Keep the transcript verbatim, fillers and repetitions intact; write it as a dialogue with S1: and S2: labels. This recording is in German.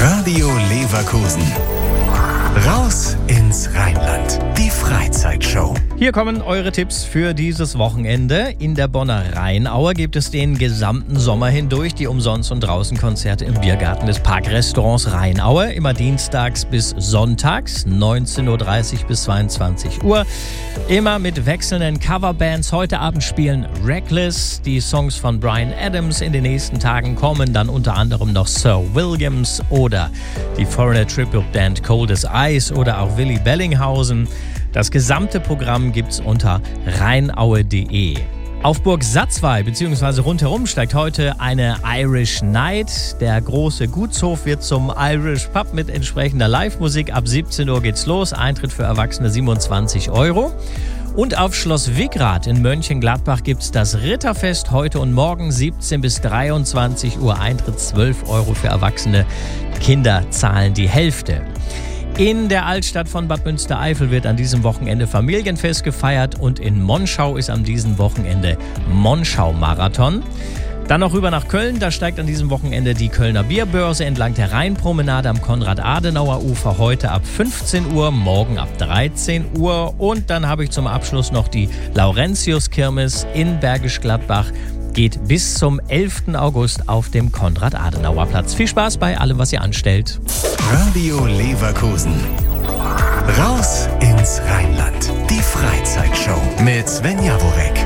S1: Radio Leverkusen. Raus ins Rheinland. Die Freizeitshow.
S2: Hier kommen eure Tipps für dieses Wochenende. In der Bonner Rheinaue gibt es den gesamten Sommer hindurch die Umsonst- und Draußenkonzerte im Biergarten des Parkrestaurants Rheinaue. Immer dienstags bis sonntags, neunzehn Uhr dreißig bis zweiundzwanzig Uhr. Immer mit wechselnden Coverbands. Heute Abend spielen Reckless, die Songs von Bryan Adams. In den nächsten Tagen kommen dann unter anderem noch Sir Williams oder die Foreigner Tribute Band Cold as Ice oder auch Willy Bellinghausen. Das gesamte Programm gibt's unter rheinaue punkt de. Auf Burg Satzwey bzw. rundherum steigt heute eine Irish Night. Der große Gutshof wird zum Irish Pub mit entsprechender Live-Musik. Ab siebzehn Uhr geht's los. Eintritt für Erwachsene siebenundzwanzig Euro. Und auf Schloss Wickrath in Mönchengladbach gibt's das Ritterfest heute und morgen siebzehn bis dreiundzwanzig Uhr. Eintritt zwölf Euro für Erwachsene. Kinder zahlen die Hälfte. In der Altstadt von Bad Münstereifel wird an diesem Wochenende Familienfest gefeiert und in Monschau ist an diesem Wochenende Monschau-Marathon. Dann noch rüber nach Köln, da steigt an diesem Wochenende die Kölner Bierbörse entlang der Rheinpromenade am Konrad-Adenauer-Ufer heute ab fünfzehn Uhr, morgen ab dreizehn Uhr. Und dann habe ich zum Abschluss noch die Laurentius-Kirmes in Bergisch Gladbach. Geht bis zum elften August auf dem Konrad-Adenauer-Platz. Viel Spaß bei allem, was ihr anstellt.
S1: Radio Leverkusen. Raus ins Rheinland. Die Freizeitshow mit Sven Jaworek.